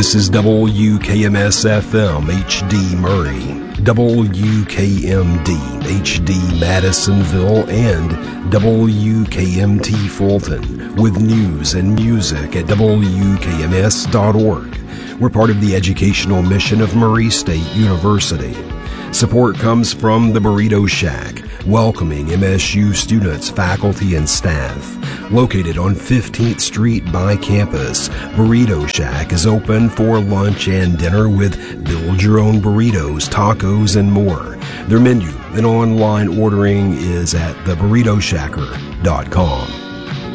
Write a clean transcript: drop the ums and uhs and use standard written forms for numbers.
This is WKMS-FM HD Murray, WKMD HD Madisonville, and WKMT Fulton, with news and music at WKMS.org. We're part of the educational mission of Murray State University. Support comes from the Burrito Shack, welcoming MSU students, faculty, and staff. Located on 15th Street by campus, Burrito Shack is open for lunch and dinner with build-your-own burritos, tacos, and more. Their menu and online ordering is at theburritoshacker.com.